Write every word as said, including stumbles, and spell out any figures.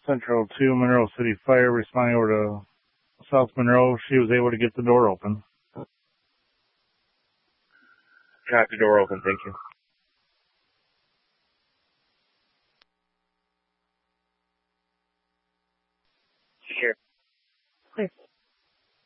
Central two, Monroe City Fire, responding over to South Monroe. She was able to get the door open. Got the door open, thank you. Sure. Clear.